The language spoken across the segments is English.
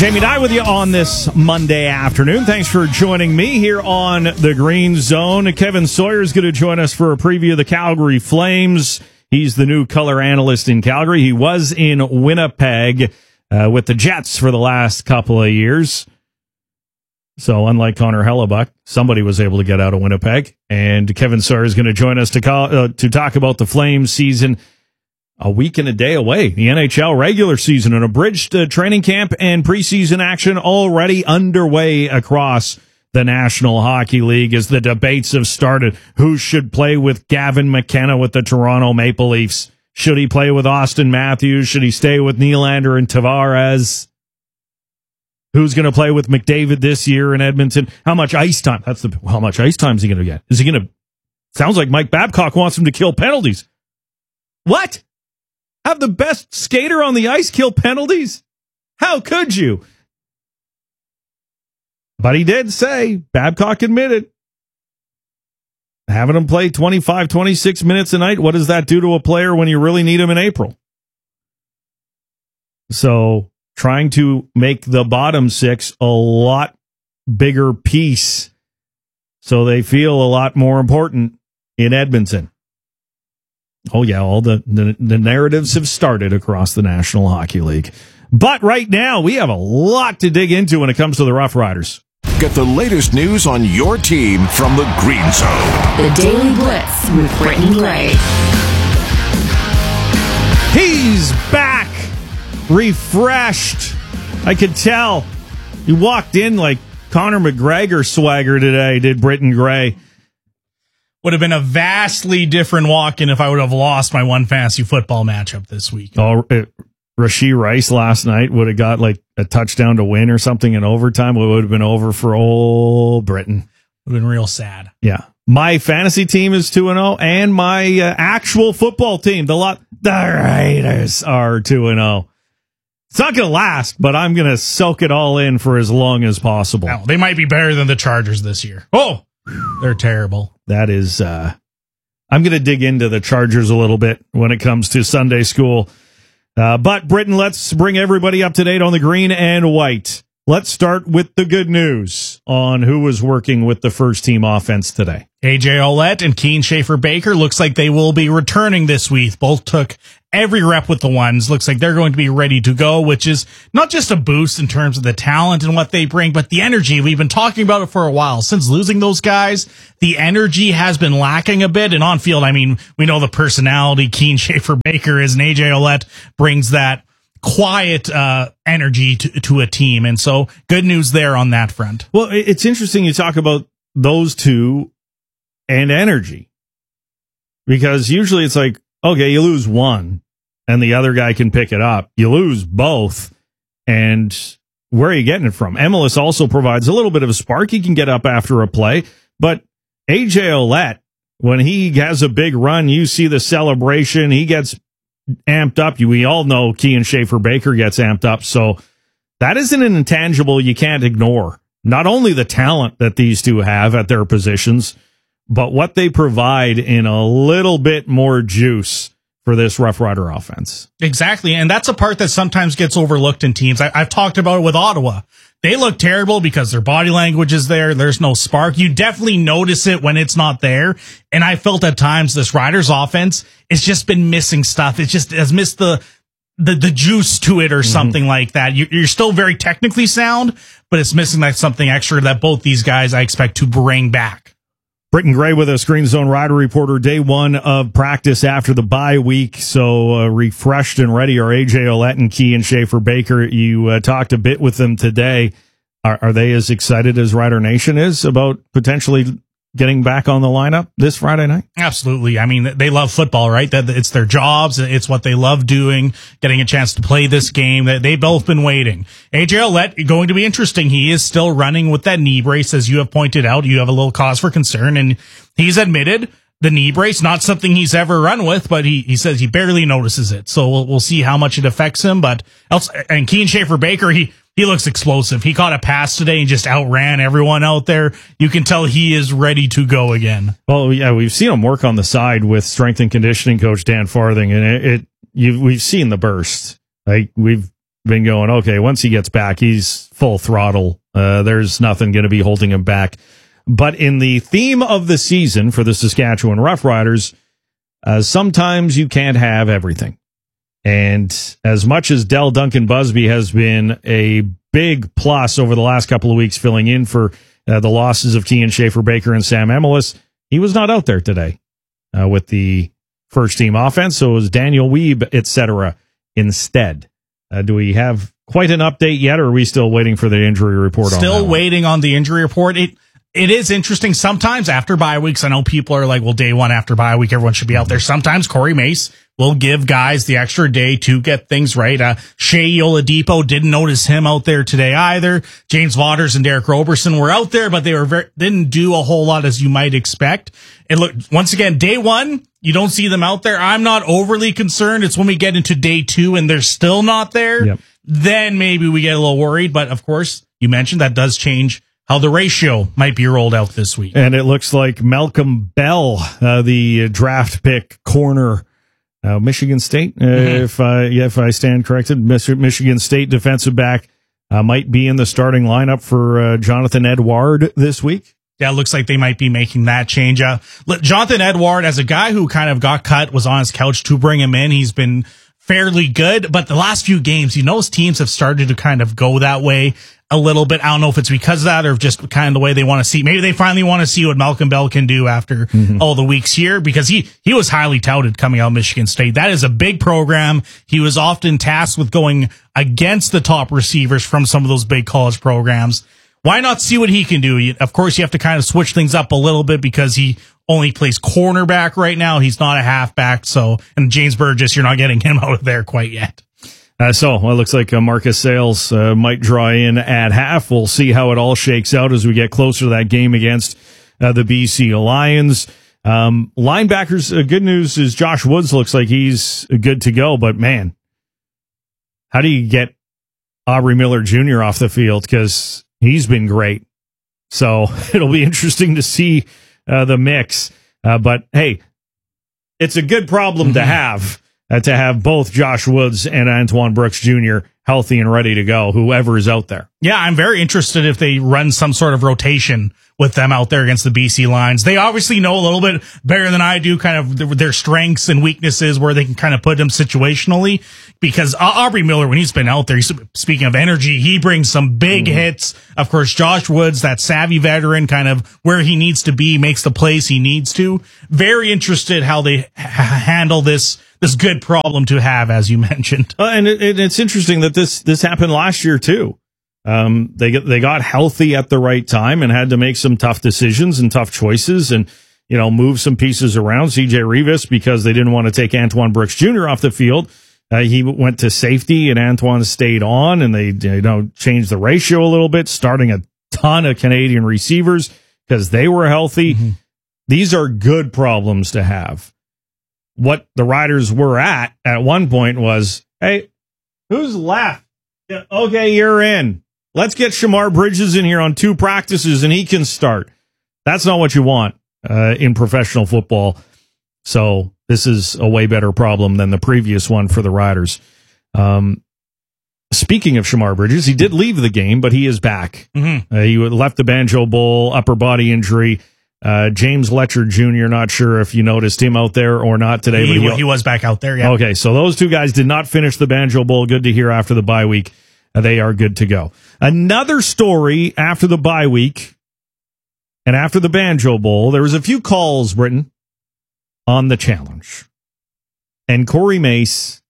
Jamie Dye with you on this Monday afternoon. Thanks for joining me here on the Green Zone. Kevin Sawyer is going to join us for a preview of the Calgary Flames. He's the new color analyst in Calgary. He was in Winnipeg with the Jets for the last couple of years. So unlike Connor Hellebuck, somebody was able to get out of Winnipeg. And Kevin Sawyer is going to join us to talk about the Flames season a week and a day away. The NHL regular season, an abridged training camp and preseason action already underway across the National Hockey League as the debates have started. Who should play with Gavin McKenna with the Toronto Maple Leafs? Should he play with Austin Matthews? Should he stay with Nylander and Tavares? Who's going to play with McDavid this year in Edmonton? How much ice time? How much ice time is he going to get? Is he going to? Sounds like Mike Babcock wants him to kill penalties. What? Have the best skater on the ice kill penalties? How could you? But he did say, Babcock admitted, having him play 25, 26 minutes a night, what does that do to a player when you really need him in April? So trying to make the bottom six a lot bigger piece so they feel a lot more important in Edmonton. Oh, yeah, all the narratives have started across the National Hockey League. But right now, we have a lot to dig into when it comes to the Rough Riders. Get the latest news on your team from the Green Zone. The Daily Blitz with Britton Gray. He's back, refreshed. I could tell. He walked in like Conor McGregor swagger today, did Britton Gray. Would have been a vastly different walk-in if I would have lost my one fantasy football matchup this week. Oh, Rashee Rice last night would have got like a touchdown to win or something in overtime. It would have been over for old Britain. Would have been real sad. Yeah. My fantasy team is 2-0, and my actual football team, the Raiders, are 2-0. It's not going to last, but I'm going to soak it all in for as long as possible. Now, they might be better than the Chargers this year. Oh, they're terrible. That is, I'm going to dig into the Chargers a little bit when it comes to Sunday school. But, Britton, let's bring everybody up to date on the green and white. Let's start with the good news on who was working with the first team offense today. AJ Ouellette and Keane Schaefer-Baker looks like they will be returning this week. Both took every rep with the ones. Looks like they're going to be ready to go, which is not just a boost in terms of the talent and what they bring, but the energy. We've been talking about it for a while. Since losing those guys, the energy has been lacking a bit. And on field, I mean, we know the personality Keane Schaefer-Baker is, and AJ Ouellette brings that quiet energy to a team. And so good news there on that front. Well, it's interesting you talk about those two and energy, because usually it's like, okay, you lose one and the other guy can pick it up. You lose both, and where are you getting it from? Emilus also provides a little bit of a spark. He can get up after a play, but AJ Ouellette, when he has a big run, you see the celebration. He gets amped up. We all know Keane Schaefer-Baker gets amped up. So that isn't an intangible you can't ignore. Not only the talent that these two have at their positions, but what they provide in a little bit more juice for this Rough Rider offense. Exactly. And that's a part that sometimes gets overlooked in teams. I've talked about it with Ottawa. They look terrible because their body language is there. There's no spark. You definitely notice it when it's not there. And I felt at times this Riders offense has just been missing stuff. It just has missed the juice to it or something like that. You're still very technically sound, but it's missing like something extra that both these guys I expect to bring back. Britton Gray with us, Green Zone Rider Reporter. Day one of practice after the bye week, so refreshed and ready are AJ Ouellette and Keane Schaefer-Baker. You talked a bit with them today. Are they as excited as Rider Nation is about potentially getting back on the lineup this Friday night? Absolutely. I mean, they love football, right? That it's their jobs. It's what they love doing, getting a chance to play this game. They've both been waiting. AJ Ouellette, going to be interesting. He is still running with that knee brace, as you have pointed out. You have a little cause for concern, and he's admitted the knee brace, not something he's ever run with, but he says he barely notices it. So we'll see how much it affects him. But and Keane Schaefer-Baker, he looks explosive. He caught a pass today and just outran everyone out there. You can tell he is ready to go again. Well, yeah, we've seen him work on the side with strength and conditioning coach Dan Farthing, and we've seen the burst. Like we've been going, okay, once he gets back, he's full throttle. There's nothing going to be holding him back. But in the theme of the season for the Saskatchewan Roughriders, sometimes you can't have everything. And as much as Del Duncan Busby has been a big plus over the last couple of weeks filling in for the losses of Kian Schaefer-Baker and Sam Emelis, he was not out there today with the first team offense. So it was Daniel Weeb, etc. instead. Do we have quite an update yet, or are we still waiting for the injury report? Still waiting on the injury report. It is interesting. Sometimes after bye weeks, I know people are like, well, day one after bye week, everyone should be out there. Sometimes Corey Mace will give guys the extra day to get things right. Shea Oladipo, didn't notice him out there today either. James Waters and Derek Roberson were out there, but they didn't do a whole lot as you might expect. And look, once again, day one, you don't see them out there. I'm not overly concerned. It's when we get into day two and they're still not there. Yep. Then maybe we get a little worried. But of course, you mentioned that does change how the ratio might be rolled out this week. And it looks like Malcolm Bell, the draft pick corner, Michigan State, if I stand corrected, Michigan State defensive back, might be in the starting lineup for Jonathan Edward this week. Yeah, it looks like they might be making that change. Jonathan Edward, as a guy who kind of got cut, was on his couch to bring him in. He's been fairly good, but the last few games, teams have started to kind of go that way a little bit. I don't know if it's because of that or just kind of the way they want to see. Maybe they finally want to see what Malcolm Bell can do after all the weeks here, because he was highly touted coming out of Michigan State. That is a big program. He was often tasked with going against the top receivers from some of those big college programs. Why not see what he can do? Of course, you have to kind of switch things up a little bit because he only plays cornerback right now. He's not a halfback. And James Burgess, you're not getting him out of there quite yet. It looks like Marcus Sales might draw in at half. We'll see how it all shakes out as we get closer to that game against the BC Lions. Linebackers, good news is Josh Woods looks like he's good to go, but man, how do you get Aubrey Miller Jr. off the field? Because he's been great. So it'll be interesting to see the mix. But hey, it's a good problem to have both Josh Woods and Antoine Brooks Jr. healthy and ready to go, whoever is out there. Yeah, I'm very interested if they run some sort of rotation with them out there against the BC Lions. They obviously know a little bit better than I do kind of their strengths and weaknesses where they can kind of put them situationally, because Aubrey Miller, when he's been out there, speaking of energy, he brings some big hits. Of course, Josh Woods, that savvy veteran, kind of where he needs to be, makes the plays he needs to. Very interested how they handle this good problem to have, as you mentioned. And it's interesting that this happened last year too. They got healthy at the right time and had to make some tough decisions and tough choices and, move some pieces around. CJ Rivas, because they didn't want to take Antoine Brooks Jr. off the field. He went to safety and Antoine stayed on, and they, changed the ratio a little bit, starting a ton of Canadian receivers because they were healthy. These are good problems to have. What the Riders were at one point was, hey, who's left? Yeah, okay, you're in. Let's get Shamar Bridges in here on 2 practices and he can start. That's not what you want in professional football. So this is a way better problem than the previous one for the Riders. Speaking of Shamar Bridges, he did leave the game, but he is back. He left the Banjo Bowl, upper body injury. James Letcher Jr., not sure if you noticed him out there or not today. But he was back out there, yeah. Okay, so those 2 guys did not finish the Banjo Bowl. Good to hear after the bye week. They are good to go. Another story after the bye week and after the Banjo Bowl, there was a few calls, Britton, on the challenge. And Corey Mace,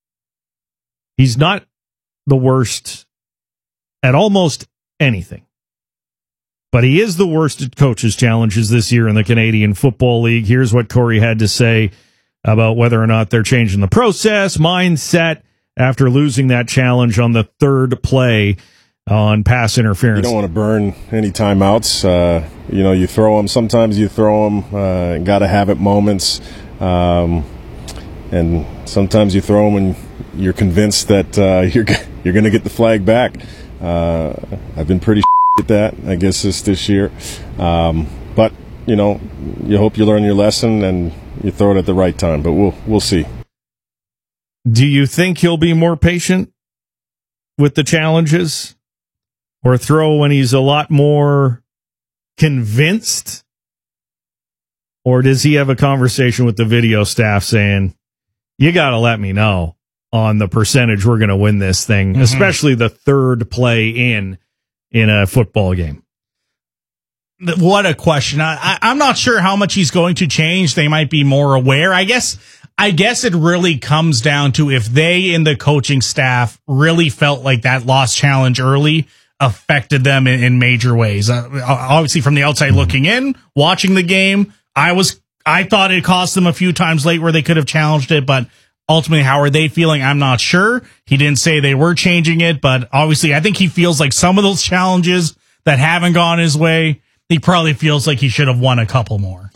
he's not the worst at almost anything. But he is the worst at coaches' challenges this year in the Canadian Football League. Here's what Corey had to say about whether or not they're changing the process, mindset, after losing that challenge on the 3rd play on pass interference. You don't want to burn any timeouts. You throw them. Sometimes you throw them. Got to have it moments. And sometimes you throw them and you're convinced that you're going to get the flag back. I've been pretty at that, I guess, this year. But, you hope you learn your lesson and you throw it at the right time. But we'll see. Do you think he'll be more patient with the challenges, or throw when he's a lot more convinced? Or does he have a conversation with the video staff saying, you got to let me know on the percentage we're going to win this thing, especially the third play in a football game? What a question. I'm not sure how much he's going to change. They might be more aware. I guess it really comes down to if they in the coaching staff really felt like that lost challenge early affected them in major ways. Obviously, from the outside looking in, watching the game, I thought it cost them a few times late where they could have challenged it, but ultimately, how are they feeling? I'm not sure. He didn't say they were changing it, but obviously, I think he feels like some of those challenges that haven't gone his way, he probably feels like he should have won a couple more.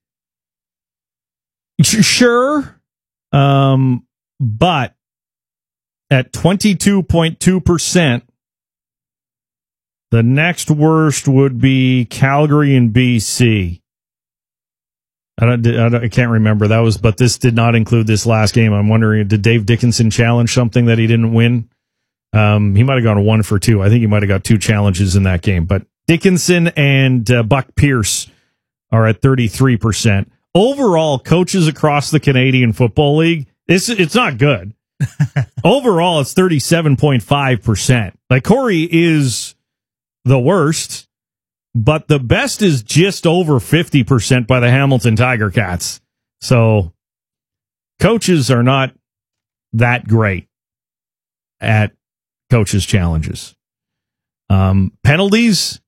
Sure. But at 22.2%, the next worst would be Calgary and BC. I can't remember. But this did not include this last game. I'm wondering, did Dave Dickinson challenge something that he didn't win? He might have gone 1 for 2. I think he might have got 2 challenges in that game. But Dickinson and Buck Pierce are at 33%. Overall, coaches across the Canadian Football League, it's not good. Overall, it's 37.5%. Like, Corey is the worst. But the best is just over 50% by the Hamilton Tiger Cats. So coaches are not that great at coaches' challenges. Penalties,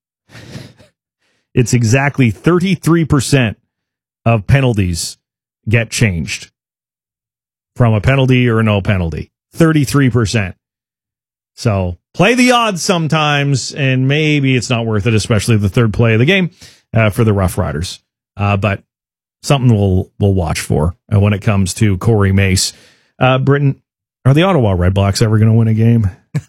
it's exactly 33% of penalties get changed from a penalty or a no penalty. 33%. So play the odds sometimes, and maybe it's not worth it, especially the third play of the game for the Rough Riders. But something we'll watch for when it comes to Corey Mace. Britton, are the Ottawa Redblacks ever going to win a game?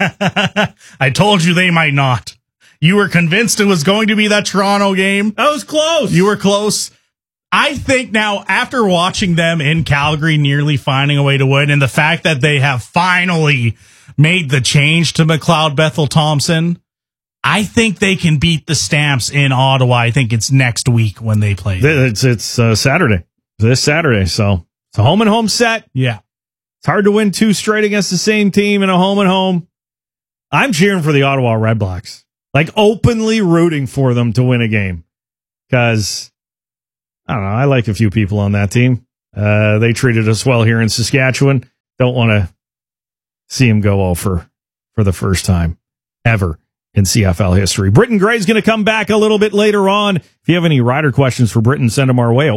I told you they might not. You were convinced it was going to be that Toronto game. That was close. You were close. I think now, after watching them in Calgary nearly finding a way to win, and the fact that they have finally made the change to McLeod Bethel Thompson, I think they can beat the Stamps in Ottawa. I think it's next week when they play. It's Saturday. This Saturday. So it's a home and home set. Yeah. It's hard to win 2 straight against the same team in a home and home. I'm cheering for the Ottawa Redblacks. Like, openly rooting for them to win a game. Because, I don't know, I like a few people on that team. They treated us well here in Saskatchewan. Don't want to see him go for the first time ever in CFL history. Britton Gray's going to come back a little bit later on. If you have any rider questions for Britton, send them our way at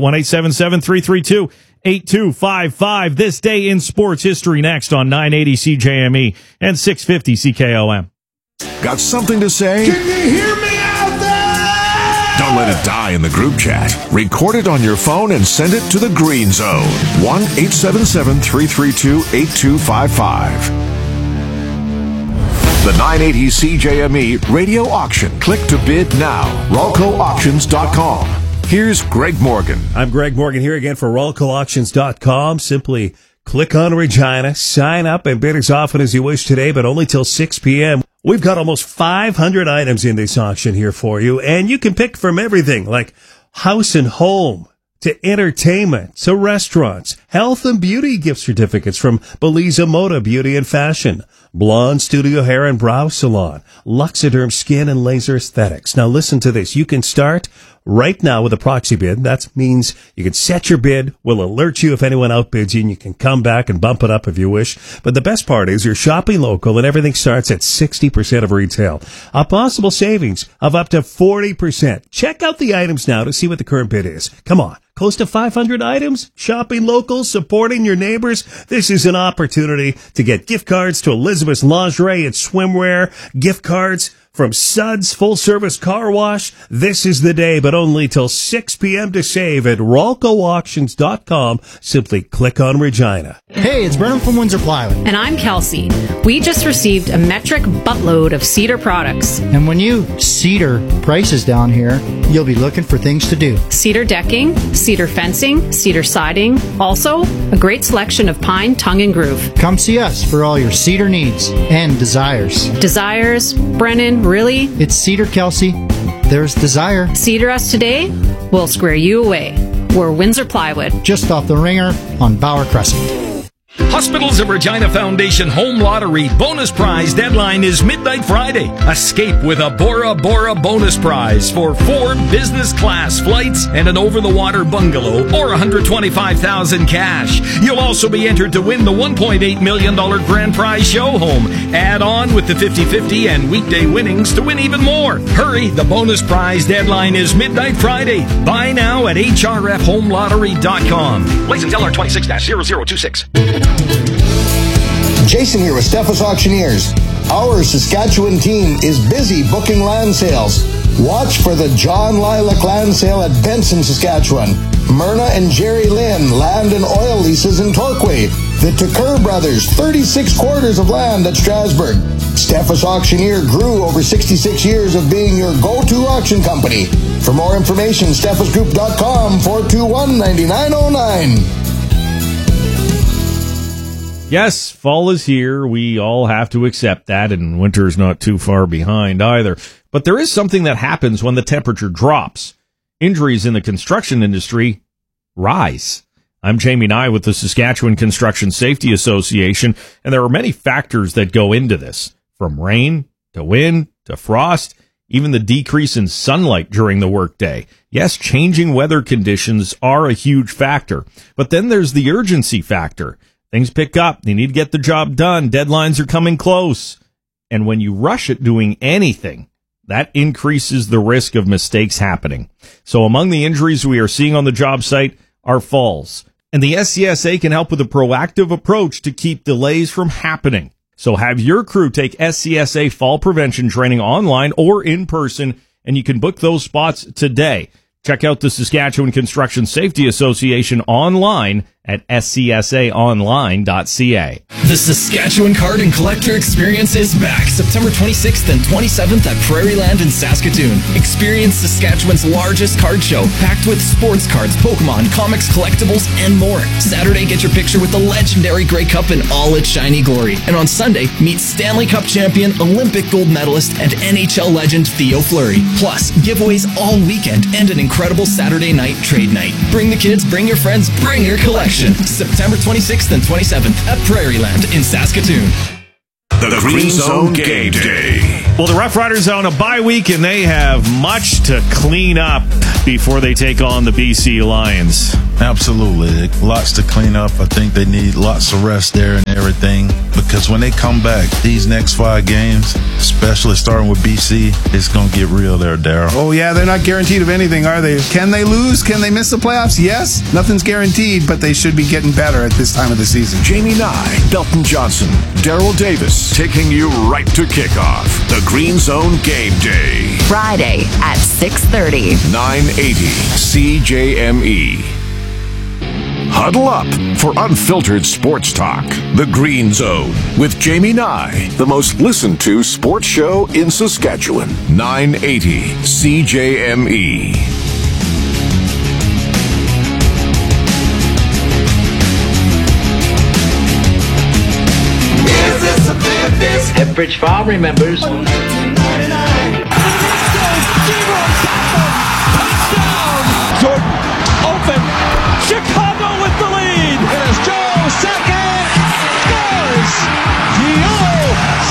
1-877-332-8255. This Day in Sports History next on 980 CJME and 650 CKOM. Got something to say? Can you hear me out there? Don't let it die in the group chat. Record it on your phone and send it to the Green Zone. 1-877-332-8255. The 980 CJME radio auction. Click to bid now. RolcoAuctions.com. Here's Greg Morgan. I'm Greg Morgan here again for RolcoAuctions.com. Simply click on Regina, sign up, and bid as often as you wish today, but only till 6 p.m. We've got almost 500 items in this auction here for you, and you can pick from everything like house and home to entertainment to restaurants, health and beauty gift certificates from Beliza Moda Beauty and Fashion, Blonde Studio Hair and Brow Salon, Luxiderm Skin and Laser Aesthetics. Now listen to this. You can start right now with a proxy bid. That means you can set your bid. We'll alert you if anyone outbids you, and you can come back and bump it up if you wish. But the best part is you're shopping local, and everything starts at 60% of retail. A possible savings of up to 40%. Check out the items now to see what the current bid is. Come on. Close to 500 items, shopping local, supporting your neighbors. This is an opportunity to get gift cards to Elizabeth's Lingerie and Swimwear, gift cards From Suds Full Service Car Wash, this is the day, but only till 6 p.m. to save at RolcoAuctions.com. Simply click on Regina. Hey, it's Brennan from Windsor Plywood. And I'm Kelsey. We just received a metric buttload of Cedar products. And when you Cedar prices down here, you'll be looking for things to do. Cedar decking, cedar fencing, cedar siding. Also, a great selection of pine, tongue, and groove. Come see us for all your cedar needs and desires. Desires? Brennan, really? It's Cedar, Kelsey. There's desire. Cedar us today, we'll square you away. We're Windsor Plywood. Just off the Ringer on Bauer Crescent. Hospitals of Regina Foundation Home Lottery bonus prize deadline is midnight Friday. Escape with a Bora Bora bonus prize for 4 business class flights and an over-the-water bungalow or $125,000 cash. You'll also be entered to win the $1.8 million grand prize show home. Add on with the 50-50 and weekday winnings to win even more. Hurry, the bonus prize deadline is midnight Friday. Buy now at hrfhomelottery.com. License LR 26-0026. Jason here with Steffes Auctioneers. Our Saskatchewan team is busy booking land sales. Watch for the John Lilac Land Sale at Benson, Saskatchewan. Myrna and Jerry Lynn land and oil leases in Torquay. The Tucker Brothers, 36 quarters of land at Strasbourg. Steffes Auctioneer grew over 66 years of being your go-to auction company. For more information, steffesgroup.com, 421-9909. Yes, fall is here. We all have to accept that, and winter's not too far behind either. But there is something that happens when the temperature drops. Injuries in the construction industry rise. I'm Jamie Nye with the Saskatchewan Construction Safety Association, and there are many factors that go into this, from rain to wind to frost, even the decrease in sunlight during the workday. Yes, changing weather conditions are a huge factor, but then there's the urgency factor. Things pick up. They need to get the job done. Deadlines are coming close. And when you rush at doing anything, that increases the risk of mistakes happening. So among the injuries we are seeing on the job site are falls. And the SCSA can help with a proactive approach to keep delays from happening. So have your crew take SCSA fall prevention training online or in person, and you can book those spots today. Check out the Saskatchewan Construction Safety Association online at scsaonline.ca. The Saskatchewan Card and Collector Experience is back September 26th and 27th at Prairieland in Saskatoon. Experience Saskatchewan's largest card show, packed with sports cards, Pokemon, comics, collectibles, and more. Saturday, get your picture with the legendary Grey Cup in all its shiny glory. And on Sunday, meet Stanley Cup champion, Olympic gold medalist, and NHL legend Theo Fleury. Plus, giveaways all weekend and an incredible Saturday night trade night. Bring the kids, bring your friends, bring your collection. September 26th and 27th at Prairieland in Saskatoon. The Green Zone Game Day. Well, the Rough Riders are on a bye week, and they have much to clean up before they take on the BC Lions. Absolutely. Lots to clean up. I think they need lots of rest there and everything, because when they come back, these next 5 games, especially starting with BC, it's going to get real there, Darryl. Oh, yeah, they're not guaranteed of anything, are they? Can they lose? Can they miss the playoffs? Yes. Nothing's guaranteed, but they should be getting better at this time of the season. Jamie Nye, Belton Johnson, Daryl Davis, taking you right to kickoff. The Green Zone Game Day. Friday at 6:30. 980 CJME. Huddle up for unfiltered sports talk. The Green Zone with Jamie Nye, the most listened to sports show in Saskatchewan. 980 CJME. Pepperidge Farm remembers.